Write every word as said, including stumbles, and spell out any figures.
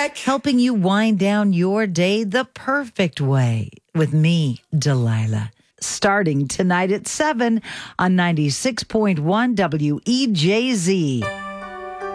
back. helping you wind down your day the perfect way with me, Delilah. Starting tonight at seven on ninety-six point one W E J Z.